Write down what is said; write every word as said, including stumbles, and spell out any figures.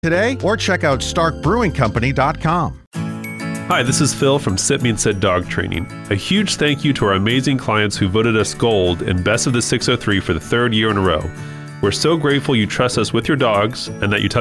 today or check out stark brewing company dot com. Hi, this is Phil from Sit Me and Sit Dog Training. A huge thank you to our amazing clients who voted us gold in Best of the six oh three for the third year in a row. We're so grateful you trust us with your dogs and that you tell